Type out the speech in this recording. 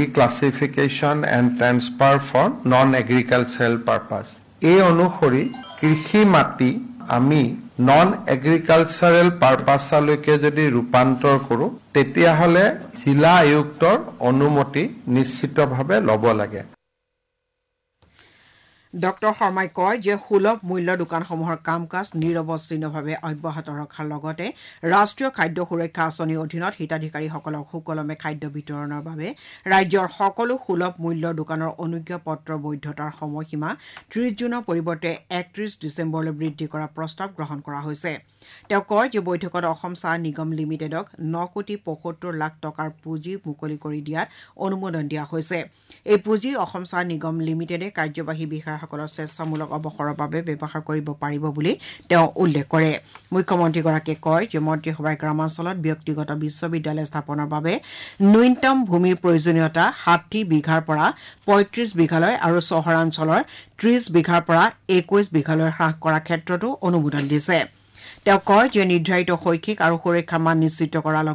reclassification and transfer for non-agricultural purpose. এই অনুসৰি কৃষি মাটি আমি non-agricultural purpose-লৈকে যদি ৰূপান্তৰ কৰোঁ তেতিয়াহ'লে জিলা আয়ুক্তৰ অনুমতি নিশ্চিতভাৱে ল'ব লাগে। ডক্টৰ শৰ্মাই কয় যে সুলভ মূল্যৰ দোকানসমূহৰ কাম কাজ নিৰৱচ্ছিন্নভাৱে অব্যাহত ৰখাৰ লগতে ৰাষ্ট্ৰীয় খাদ্য সুৰক্ষা আঁচনিৰ অধীনত হিতাধিকাৰীসকলক সুকলমে খাদ্য বিতৰণৰ বাবে ৰাজ্যৰ সকলো সুলভ মূল্যৰ দোকানৰ অনুজ্ঞাপত্ৰৰ বৈধতাৰ সময়সীমা 30 জুনৰ পৰিৱৰ্তে 31 ডিচেম্বৰলৈ বৃদ্ধি কৰাৰ প্ৰস্তাৱ গ্ৰহণ কৰা হৈছে। তেওঁ কয় যে বৈঠকত অসম চাহ নিগম লিমিটেডক 9,75,00,000 টকাৰ পুঁজি মুকলি কৰি দিয়াত অনুমোদন দিয়া হৈছে। এই পুঁজি অসম চাহ নিগম লিমিটেডে কাৰ্যবাহী বিষয়াসকলৰ স্বেচ্ছামূলক অৱসৰৰ বাবে ব্যৱহাৰ কৰিব পাৰিব বুলি তেওঁ উল্লেখ কৰে। মুখ্যমন্ত্ৰীগৰাকীয়ে কয় যে মন্ত্ৰীসভাই গ্ৰামাঞ্চলত ব্যক্তিগত বিশ্ববিদ্যালয় স্থাপনৰ বাবে ন্যূনতম ভূমিৰ প্ৰয়োজনীয়তা 60 বিঘাৰ পৰা 35 বিঘালৈ আৰু চহৰাঞ্চলৰ 30 বিঘাৰ পৰা 21 বিঘালৈ হ্ৰাস কৰাৰ ক্ষেত্ৰতো অনুমোদন দিছে। তেওঁ কয় যে নিৰ্ধাৰিত শৈক্ষিক আৰু সুৰক্ষাৰ মান নিশ্চিত কৰাৰ